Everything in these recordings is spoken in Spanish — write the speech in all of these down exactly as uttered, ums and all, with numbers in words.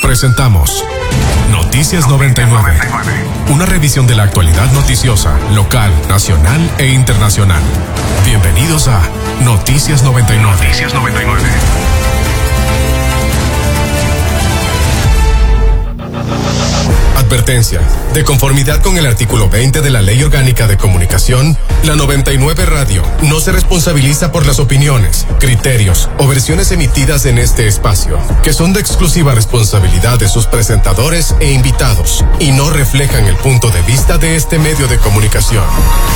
Presentamos Noticias noventa y nueve, una revisión de la actualidad noticiosa, local, nacional e internacional. Bienvenidos a Noticias noventa y nueve. Noticias noventa y nueve. Advertencia. De conformidad con el artículo veinte de la Ley Orgánica de Comunicación, la noventa y nueve Radio no se responsabiliza por las opiniones, criterios o versiones emitidas en este espacio, que son de exclusiva responsabilidad de sus presentadores e invitados, y no reflejan el punto de vista de este medio de comunicación.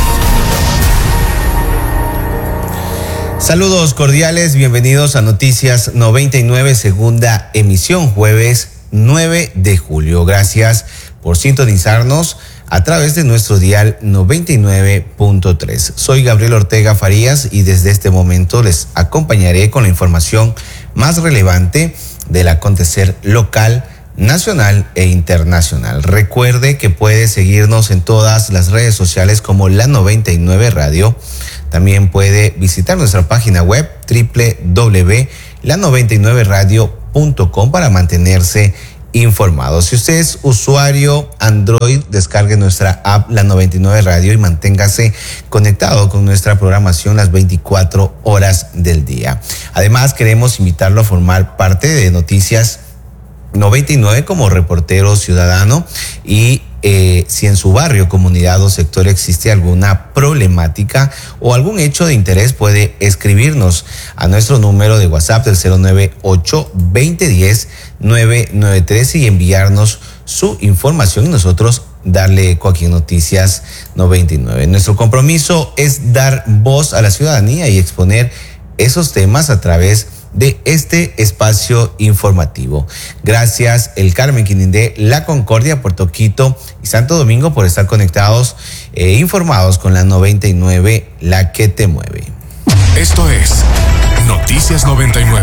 Saludos cordiales, bienvenidos a Noticias noventa y nueve, segunda emisión, jueves nueve de julio. Gracias por sintonizarnos a través de nuestro dial noventa y nueve punto tres. Soy Gabriel Ortega Farías y desde este momento les acompañaré con la información más relevante del acontecer local, nacional e internacional. Recuerde que puede seguirnos en todas las redes sociales como La noventa y nueve Radio. También puede visitar nuestra página web doble u doble u doble u punto la noventa y nueve radio punto com para mantenerse informado. Si usted es usuario Android, descargue nuestra app La noventa y nueve Radio y manténgase conectado con nuestra programación las veinticuatro horas del día. Además, queremos invitarlo a formar parte de Noticias noventa y nueve como reportero ciudadano y eh, si en su barrio, comunidad o sector existe alguna problemática o algún hecho de interés, puede escribirnos a nuestro número de WhatsApp del cero nueve ocho, veinte diez, nueve nueve tres y enviarnos su información y nosotros darle eco aquí en Noticias noventa y nueve. Nuestro compromiso es dar voz a la ciudadanía y exponer esos temas a través de este espacio informativo. Gracias El Carmen, Quinindé, La Concordia, Puerto Quito y Santo Domingo por estar conectados e informados con la noventa y nueve, la que te mueve. Esto es Noticias noventa y nueve.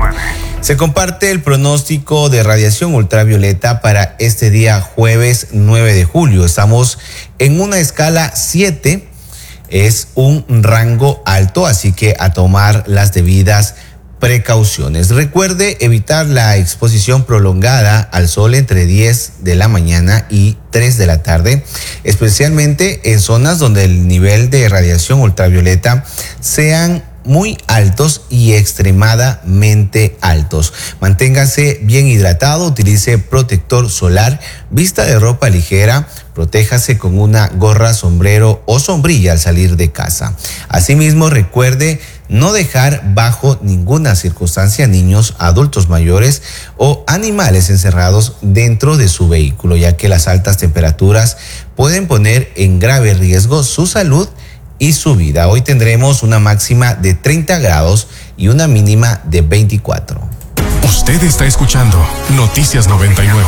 Se comparte el pronóstico de radiación ultravioleta para este día jueves nueve de julio. Estamos en una escala siete, es un rango alto, así que a tomar las debidas precauciones. Recuerde evitar la exposición prolongada al sol entre diez de la mañana y tres de la tarde, especialmente en zonas donde el nivel de radiación ultravioleta sean muy altos y extremadamente altos. Manténgase bien hidratado, utilice protector solar, vista de ropa ligera, protéjase con una gorra, sombrero o sombrilla al salir de casa. Asimismo, recuerde no dejar bajo ninguna circunstancia niños, adultos mayores o animales encerrados dentro de su vehículo, ya que las altas temperaturas pueden poner en grave riesgo su salud y su vida. Hoy tendremos una máxima de treinta grados y una mínima de veinticuatro. Usted está escuchando Noticias noventa y nueve.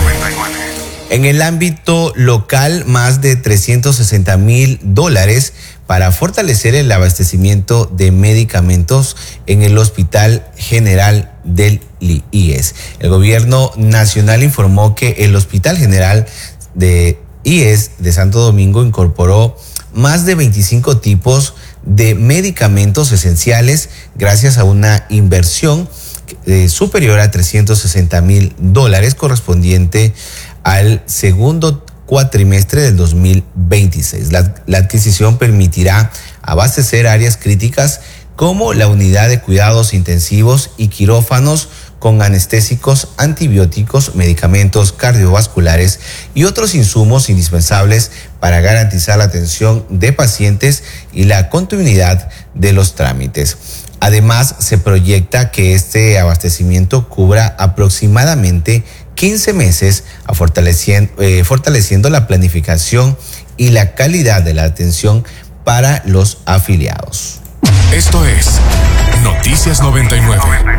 En el ámbito local, más de trescientos sesenta mil dólares para fortalecer el abastecimiento de medicamentos en el Hospital General del I E S. El gobierno nacional informó que el Hospital General de I E S de Santo Domingo incorporó más de veinticinco tipos de medicamentos esenciales gracias a una inversión eh, superior a trescientos sesenta mil dólares correspondiente al segundo cuatrimestre del dos mil veintiséis. La, la adquisición permitirá abastecer áreas críticas como la unidad de cuidados intensivos y quirófanos con anestésicos, antibióticos, medicamentos cardiovasculares y otros insumos indispensables para garantizar la atención de pacientes y la continuidad de los trámites. Además, se proyecta que este abastecimiento cubra aproximadamente quince meses, a fortaleciendo, eh, fortaleciendo la planificación y la calidad de la atención para los afiliados. Esto es Noticias noventa y nueve.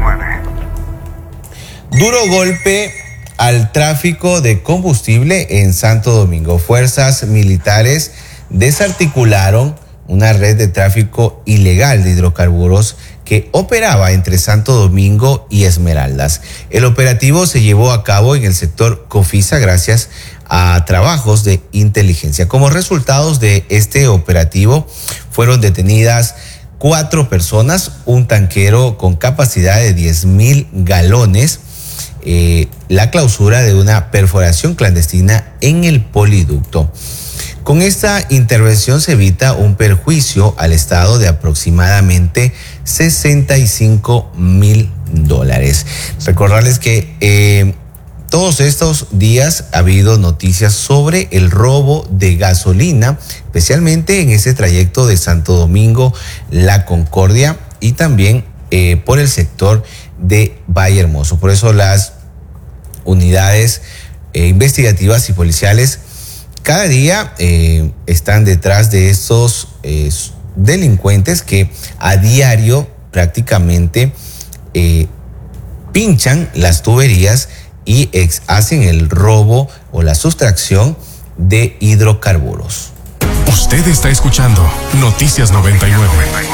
Duro golpe al tráfico de combustible en Santo Domingo. Fuerzas militares desarticularon una red de tráfico ilegal de hidrocarburos que operaba entre Santo Domingo y Esmeraldas. El operativo se llevó a cabo en el sector Cofisa gracias a trabajos de inteligencia. Como resultados de este operativo fueron detenidas cuatro personas, un tanquero con capacidad de diez mil galones, eh, la clausura de una perforación clandestina en el poliducto. Con esta intervención se evita un perjuicio al Estado de aproximadamente sesenta y cinco mil dólares. Recordarles que eh, todos estos días ha habido noticias sobre el robo de gasolina, especialmente en ese trayecto de Santo Domingo, La Concordia y también eh, por el sector de Valle Hermoso. Por eso las unidades eh, investigativas y policiales cada día eh, están detrás de estos eh, delincuentes que a diario prácticamente eh, pinchan las tuberías y ex hacen el robo o la sustracción de hidrocarburos. Usted está escuchando Noticias noventa y nueve.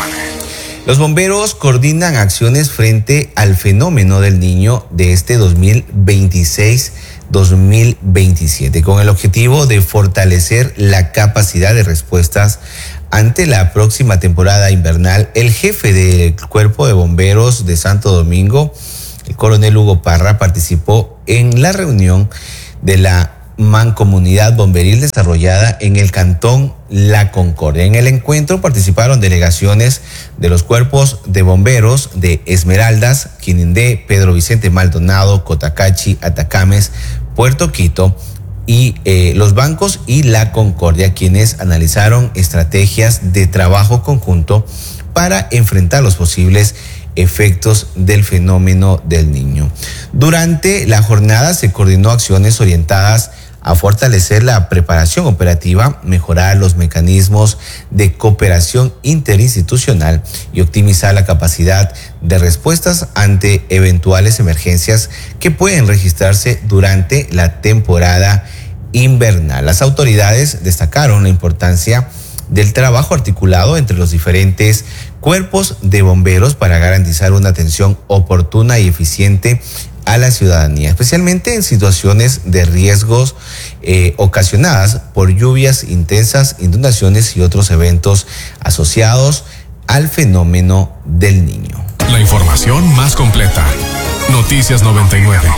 Los bomberos coordinan acciones frente al fenómeno del Niño de este dos mil veintiséis dos mil veintisiete con el objetivo de fortalecer la capacidad de respuestas ante la próxima temporada invernal. El jefe del Cuerpo de Bomberos de Santo Domingo, el coronel Hugo Parra, participó en la reunión de la mancomunidad bomberil desarrollada en el cantón La Concordia. En el encuentro participaron delegaciones de los cuerpos de bomberos de Esmeraldas, Quinindé, Pedro Vicente Maldonado, Cotacachi, Atacames, Puerto Quito y eh, los bancos y La Concordia, quienes analizaron estrategias de trabajo conjunto para enfrentar los posibles efectos del fenómeno del Niño. Durante la jornada se coordinó acciones orientadas a fortalecer la preparación operativa, mejorar los mecanismos de cooperación interinstitucional y optimizar la capacidad de respuestas ante eventuales emergencias que pueden registrarse durante la temporada invernal. Las autoridades destacaron la importancia del trabajo articulado entre los diferentes cuerpos de bomberos para garantizar una atención oportuna y eficiente a la ciudadanía, especialmente en situaciones de riesgos eh, ocasionadas por lluvias intensas, inundaciones y otros eventos asociados al fenómeno del Niño. La información más completa. Noticias noventa y nueve.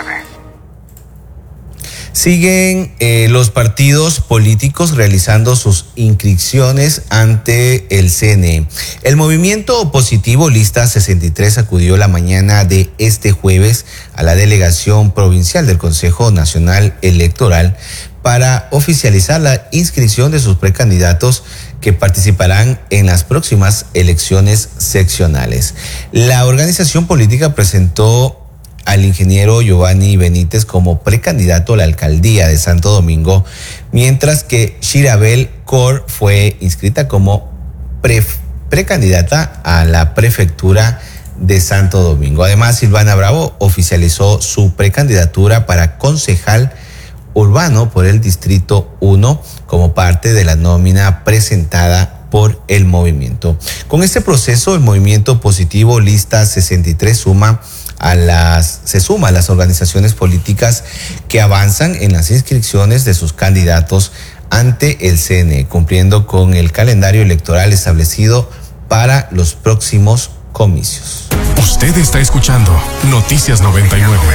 Siguen eh, los partidos políticos realizando sus inscripciones ante el C N E. El movimiento opositivo Lista sesenta y tres acudió la mañana de este jueves a la delegación provincial del Consejo Nacional Electoral para oficializar la inscripción de sus precandidatos que participarán en las próximas elecciones seccionales. La organización política presentó al ingeniero Giovanni Benítez como precandidato a la alcaldía de Santo Domingo, mientras que Shirabel Cor fue inscrita como pre, precandidata a la prefectura de Santo Domingo. Además, Silvana Bravo oficializó su precandidatura para concejal urbano por el Distrito uno como parte de la nómina presentada por el movimiento. Con este proceso, el movimiento opositivo Lista sesenta y tres suma a las, se suma a las organizaciones políticas que avanzan en las inscripciones de sus candidatos ante el C N E, cumpliendo con el calendario electoral establecido para los próximos comicios. Usted está escuchando Noticias noventa y nueve.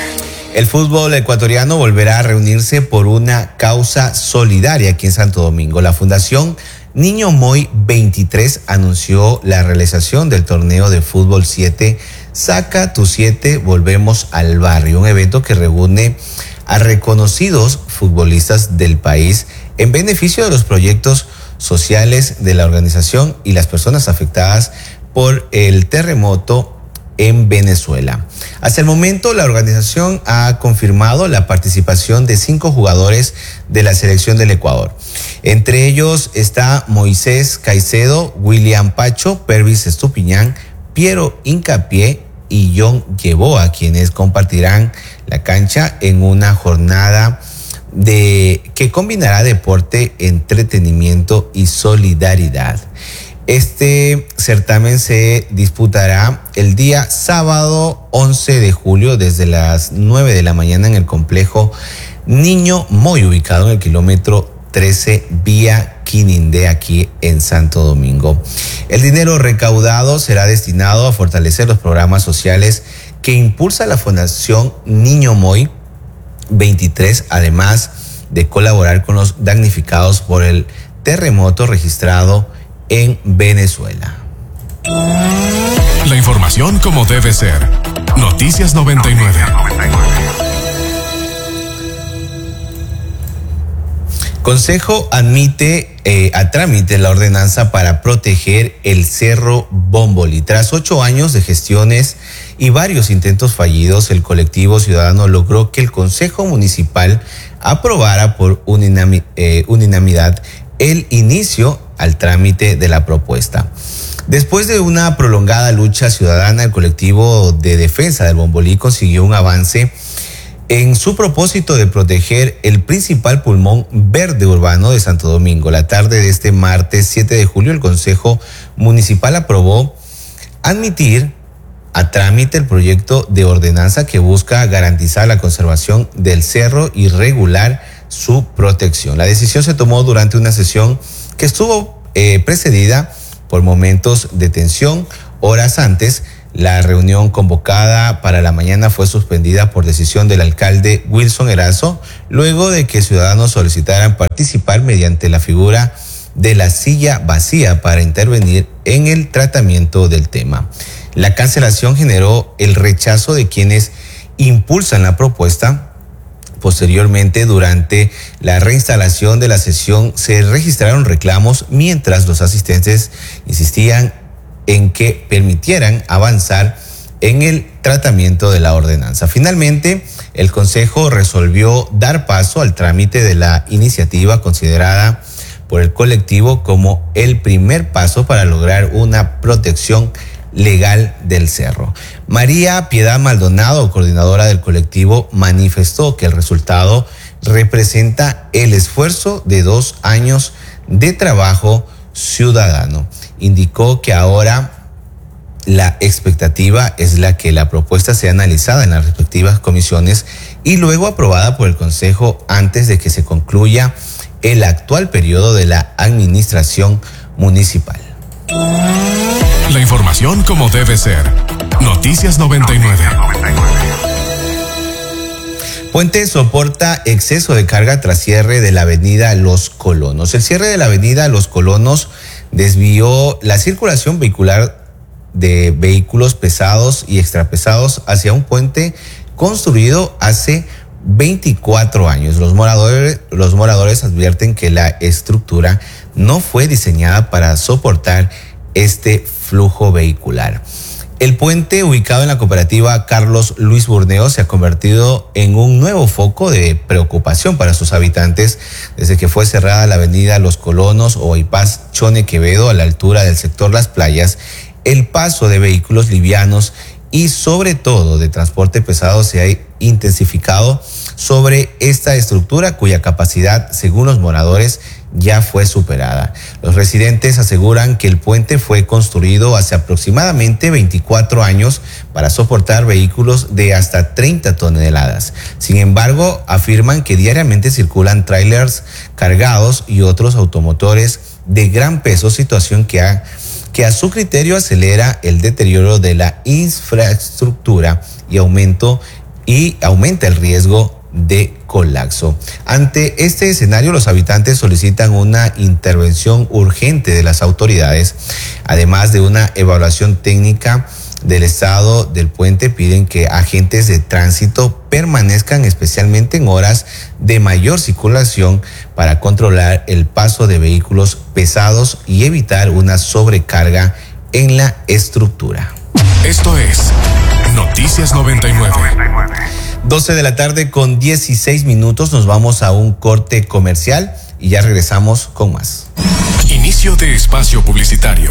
El fútbol ecuatoriano volverá a reunirse por una causa solidaria aquí en Santo Domingo. La Fundación Niño Moy veintitrés anunció la realización del torneo de fútbol siete, Saca tu siete, volvemos al barrio, un evento que reúne a reconocidos futbolistas del país en beneficio de los proyectos sociales de la organización y las personas afectadas por el terremoto en Venezuela. Hasta el momento, la organización ha confirmado la participación de cinco jugadores de la selección del Ecuador. Entre ellos está Moisés Caicedo, William Pacho, Pervis Estupiñán, Piero Hincapié y John Yeboa, quienes compartirán la cancha en una jornada de que combinará deporte, entretenimiento y solidaridad. Este certamen se disputará el día sábado once de julio desde las nueve de la mañana en el complejo Niño Moy, ubicado en el kilómetro trece vía Quinindé, aquí en Santo Domingo. El dinero recaudado será destinado a fortalecer los programas sociales que impulsa la Fundación Niño Moy veintitrés, además de colaborar con los damnificados por el terremoto registrado en Venezuela. La información como debe ser. Noticias noventa y nueve. Consejo admite eh, a trámite la ordenanza para proteger el Cerro Bómboli. Tras ocho años de gestiones y varios intentos fallidos, el colectivo ciudadano logró que el Consejo Municipal aprobara por unanimidad, eh, unanimidad el inicio al trámite de la propuesta. Después de una prolongada lucha ciudadana, el colectivo de defensa del Bómboli consiguió un avance en su propósito de proteger el principal pulmón verde urbano de Santo Domingo. La tarde de este martes siete de julio, el Consejo Municipal aprobó admitir a trámite el proyecto de ordenanza que busca garantizar la conservación del cerro y regular su protección. La decisión se tomó durante una sesión que estuvo eh, precedida por momentos de tensión. Horas antes, la reunión convocada para la mañana fue suspendida por decisión del alcalde Wilson Erazo, luego de que ciudadanos solicitaran participar mediante la figura de la silla vacía para intervenir en el tratamiento del tema. La cancelación generó el rechazo de quienes impulsan la propuesta. Posteriormente, durante la reinstalación de la sesión, se registraron reclamos mientras los asistentes insistían en que permitieran avanzar en el tratamiento de la ordenanza. Finalmente, el Consejo resolvió dar paso al trámite de la iniciativa considerada por el colectivo como el primer paso para lograr una protección legal del cerro. María Piedad Maldonado, coordinadora del colectivo, manifestó que el resultado representa el esfuerzo de dos años de trabajo ciudadano. Indicó que ahora la expectativa es la que la propuesta sea analizada en las respectivas comisiones y luego aprobada por el Consejo antes de que se concluya el actual periodo de la administración municipal. La información como debe ser. Noticias noventa y nueve. Puente soporta exceso de carga tras cierre de la avenida Los Colonos. El cierre de la avenida Los Colonos desvió la circulación vehicular de vehículos pesados y extrapesados hacia un puente construido hace veinticuatro años. Los moradores, los moradores advierten que la estructura no fue diseñada para soportar este flujo vehicular. El puente, ubicado en la cooperativa Carlos Luis Burneo, se ha convertido en un nuevo foco de preocupación para sus habitantes desde que fue cerrada la avenida Los Colonos o Bypass Chone Quevedo a la altura del sector Las Playas. El paso de vehículos livianos y sobre todo de transporte pesado se ha intensificado sobre esta estructura cuya capacidad, según los moradores, ya fue superada. Los residentes aseguran que el puente fue construido hace aproximadamente veinticuatro años para soportar vehículos de hasta treinta toneladas. Sin embargo, afirman que diariamente circulan trailers cargados y otros automotores de gran peso, situación que ha que a su criterio acelera el deterioro de la infraestructura y aumento y aumenta el riesgo de colapso. Ante este escenario, los habitantes solicitan una intervención urgente de las autoridades, además de una evaluación técnica del estado del puente. Piden que agentes de tránsito permanezcan especialmente en horas de mayor circulación para controlar el paso de vehículos pesados y evitar una sobrecarga en la estructura. Esto es Noticias noventa y nueve. doce de la tarde con dieciséis minutos, nos vamos a un corte comercial y ya regresamos con más. Inicio de espacio publicitario.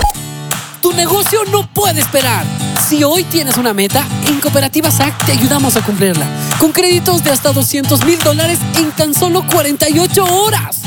Tu negocio no puede esperar. Si hoy tienes una meta, en Cooperativa S A C te ayudamos a cumplirla. Con créditos de hasta doscientos mil dólares en tan solo cuarenta y ocho horas.